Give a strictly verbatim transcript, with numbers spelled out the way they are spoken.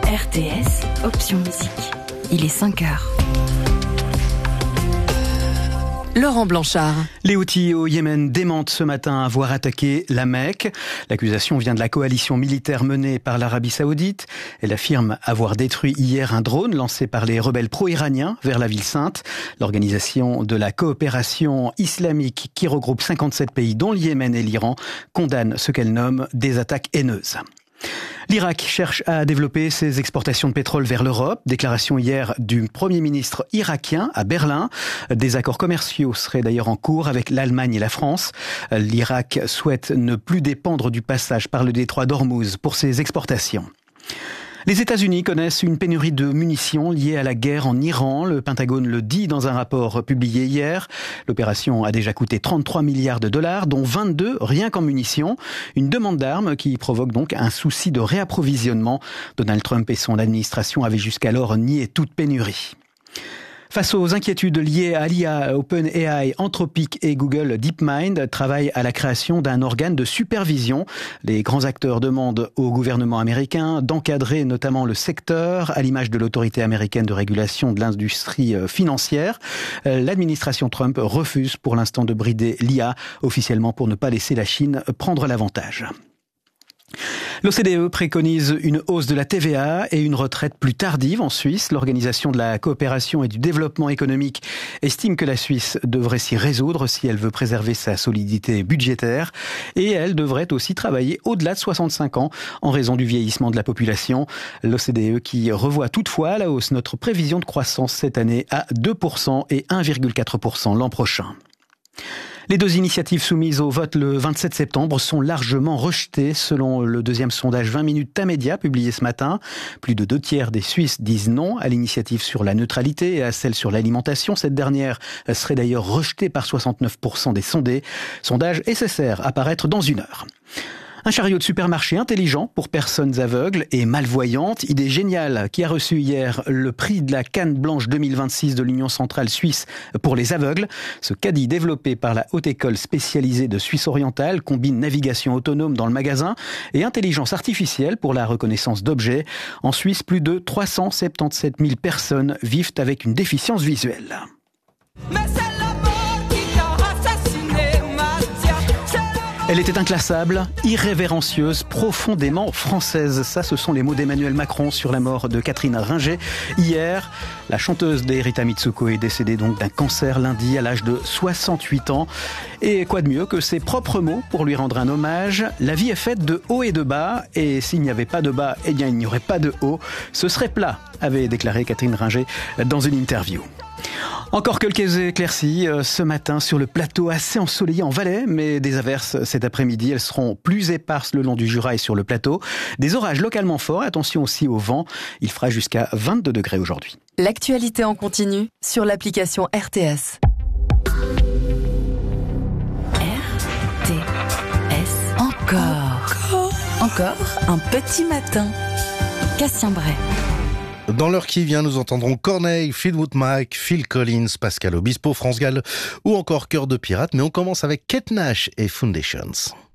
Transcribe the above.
R T S, option musique. Il est cinq heures. Laurent Blanchard. Les Houthis au Yémen démentent ce matin avoir attaqué la Mecque. L'accusation vient de la coalition militaire menée par l'Arabie Saoudite. Elle affirme avoir détruit hier un drone lancé par les rebelles pro-iraniens vers la ville sainte. L'organisation de la coopération islamique qui regroupe cinquante-sept pays dont le Yémen et l'Iran condamne ce qu'elle nomme des attaques haineuses. L'Irak cherche à développer ses exportations de pétrole vers l'Europe. Déclaration hier du Premier ministre irakien à Berlin. Des accords commerciaux seraient d'ailleurs en cours avec l'Allemagne et la France. L'Irak souhaite ne plus dépendre du passage par le détroit d'Ormuz pour ses exportations. Les États-Unis connaissent une pénurie de munitions liée à la guerre en Iran. Le Pentagone le dit dans un rapport publié hier. L'opération a déjà coûté trente-trois milliards de dollars, dont vingt-deux rien qu'en munitions. Une demande d'armes qui provoque donc un souci de réapprovisionnement. Donald Trump et son administration avaient jusqu'alors nié toute pénurie. Face aux inquiétudes liées à l'I A, OpenAI, Anthropic et Google DeepMind travaillent à la création d'un organe de supervision. Les grands acteurs demandent au gouvernement américain d'encadrer notamment le secteur, à l'image de l'autorité américaine de régulation de l'industrie financière. L'administration Trump refuse pour l'instant de brider l'I A, officiellement pour ne pas laisser la Chine prendre l'avantage. L'O C D E préconise une hausse de la T V A et une retraite plus tardive en Suisse. L'Organisation de la coopération et du développement économique estime que la Suisse devrait s'y résoudre si elle veut préserver sa solidité budgétaire. Et elle devrait aussi travailler au-delà de soixante-cinq ans en raison du vieillissement de la population. L'O C D E qui revoit toutefois à la hausse notre prévision de croissance cette année à deux pour cent et un virgule quatre pour cent l'an prochain. Les deux initiatives soumises au vote le vingt-sept septembre sont largement rejetées selon le deuxième sondage vingt minutes Tamedia publié ce matin. Plus de deux tiers des Suisses disent non à l'initiative sur la neutralité et à celle sur l'alimentation. Cette dernière serait d'ailleurs rejetée par soixante-neuf pour cent des sondés. Sondage S S R à paraître dans une heure. Un chariot de supermarché intelligent pour personnes aveugles et malvoyantes. Idée géniale qui a reçu hier le prix de la Canne Blanche deux mille vingt-six de l'Union centrale suisse pour les aveugles. Ce caddie développé par la Haute École spécialisée de Suisse orientale combine navigation autonome dans le magasin et intelligence artificielle pour la reconnaissance d'objets. En Suisse, plus de trois cent soixante-dix-sept mille personnes vivent avec une déficience visuelle. Mais elle était inclassable, irrévérencieuse, profondément française. Ça, ce sont les mots d'Emmanuel Macron sur la mort de Catherine Ringer. Hier, la chanteuse d'Erita Mitsuko est décédée donc d'un cancer lundi à l'âge de soixante-huit ans. Et quoi de mieux que ses propres mots pour lui rendre un hommage. La vie est faite de hauts et de bas. Et s'il n'y avait pas de bas, eh bien, il n'y aurait pas de haut. Ce serait plat, avait déclaré Catherine Ringer dans une interview. Encore quelques éclaircies ce matin sur le plateau assez ensoleillé en Valais, mais des averses cet après-midi. Elles seront plus éparses le long du Jura et sur le plateau. Des orages localement forts, attention aussi au vent. Il fera jusqu'à vingt-deux degrés aujourd'hui. L'actualité en continu sur l'application R T S. R T S. Encore. Encore. Encore un petit matin. Cassien Bray. Dans l'heure qui vient, nous entendrons Corneille, Fleetwood Mac, Phil Collins, Pascal Obispo, France Gall ou encore Cœur de Pirate. Mais on commence avec Kate Nash et Foundations.